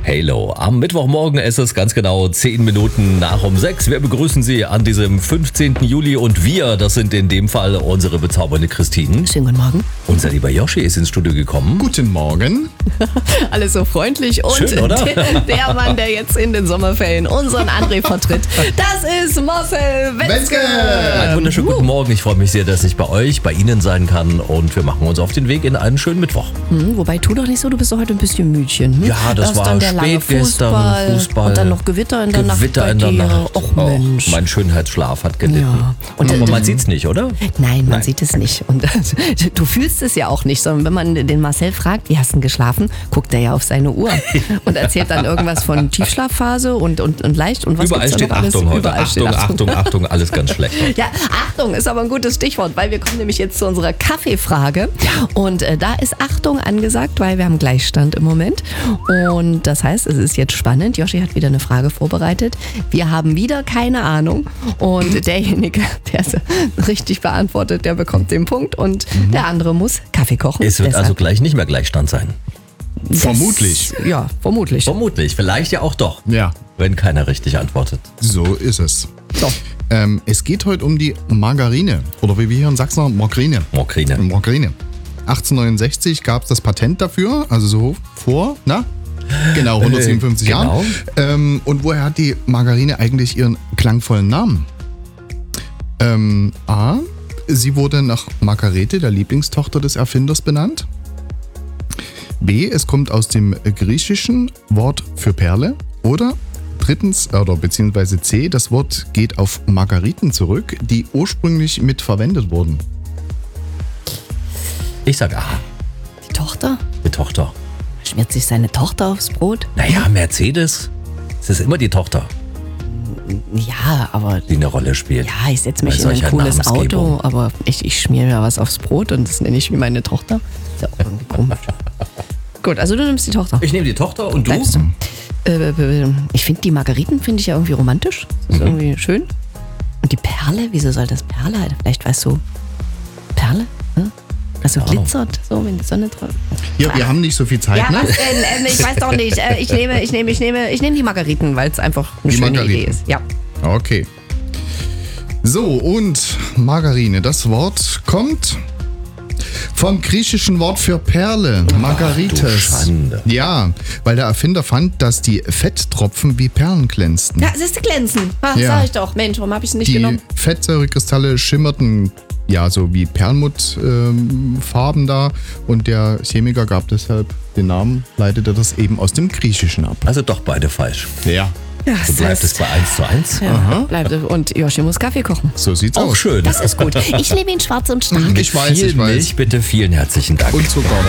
Halo. Am Mittwochmorgen ist es ganz genau 10 Minuten nach um 6. Wir begrüßen Sie an diesem 15. Juli und wir, das sind in dem Fall unsere bezaubernde Christine. Schönen guten Morgen. Unser lieber Joshi ist ins Studio gekommen. Guten Morgen. Alles so freundlich und Schön, oder? der Mann, der jetzt in den Sommerferien unseren André vertritt, das ist Marcel Wetzke. Einen wunderschönen guten Morgen. Ich freue mich sehr, dass ich bei euch, bei Ihnen sein kann und wir machen uns auf den Weg in einen schönen Mittwoch. Wobei, tu doch nicht so, du bist doch heute ein bisschen Müdchen. Hm? Ja, das war dann der lange spät gestern, Fußball. Und dann noch Gewitter in der Nacht bei dir. Och Mensch. Mein Schönheitsschlaf hat gelitten. Ja. Und aber man sieht's nicht, oder? Nein, man sieht es nicht. Und du fühlst es ja auch nicht, sondern wenn man den Marcel fragt, wie hast du denn geschlafen, guckt er ja auf seine Uhr und erzählt dann irgendwas von Tiefschlafphase und leicht und was Überall gibt's da steht noch alles? Achtung heute. Überall steht Achtung, alles ganz schlecht. Ja, Achtung ist aber ein gutes Stichwort, weil wir kommen nämlich jetzt zu unserer Kaffeefrage. Und da ist Achtung angesagt, weil wir haben Gleichstand im Moment. Und das heißt, es ist jetzt spannend. Joshi hat wieder eine Frage vorbereitet. Wir haben wieder keine Ahnung. Und derjenige, der es richtig beantwortet, der bekommt den Punkt. Und der andere muss Kaffee kochen. Es wird also gleich nicht mehr Gleichstand sein. Vermutlich. Ja, vermutlich. Vermutlich, vielleicht ja auch doch. Ja, Wenn keiner richtig antwortet. so ist es. So. Es geht heute um die Margarine. Oder wie wir hier in Sachsen sagen, Margarine. Mokrine. Margarine. 1869 gab es das Patent dafür, also so vor, genau 157 genau. Jahren. Und woher hat die Margarine eigentlich ihren klangvollen Namen? A. Sie wurde nach Margarete, der Lieblingstochter des Erfinders, benannt. B. Es kommt aus dem griechischen Wort für Perle. Oder drittens, beziehungsweise C. Das Wort geht auf Margariten zurück, die ursprünglich mit verwendet wurden. Ich sag A, Die Tochter? die Tochter. Schmiert sich seine Tochter aufs Brot? Naja, Mercedes. Es ist immer die Tochter, Ja, aber die eine Rolle spielt. ja, ich setze mich Bei in ein solcher cooles Auto, Namensgebung. aber ich schmier mir was aufs Brot und das nenne ich wie meine Tochter. Ist ja auch irgendwie komisch. Gut, also du nimmst die Tochter. Ich nehme die Tochter und du? Bleibst du? Ich finde die Margariten finde ich ja irgendwie romantisch. Das ist irgendwie schön. Und die Perle, wieso soll das Perle halt? Vielleicht weißt du, Perle? Hm? Das so glitzert, so wenn die Sonne drauf. Hier, wir haben nicht so viel Zeit, Ja, ne? was denn? Ich weiß doch nicht. Ich nehme die Margariten, weil es einfach eine Die schöne Margariten. Idee ist. Ja. Okay. So, und Margarine. Das Wort kommt vom griechischen Wort für Perle, Margarites. du Schande. Ja, weil der Erfinder fand, dass die Fetttropfen wie Perlen glänzten. Ja, es ist glänzen. Ja. Sag ich doch. Mensch, warum habe ich es nicht Die genommen? Fettsäurekristalle schimmerten ja so wie Perlmuttfarben da und der Chemiker gab deshalb den Namen, leitete das eben aus dem Griechischen ab. Also doch beide falsch. Ja, Ja, So bleibt es bei 1:1. Ja, bleibt. Und Joshi muss Kaffee kochen. so sieht's Auch aus. schön. Das ist gut. Ich lebe ihn schwarz und stark. Ich weiß, Viel ich weiß. Milch, bitte, vielen herzlichen Dank. Und Zucker.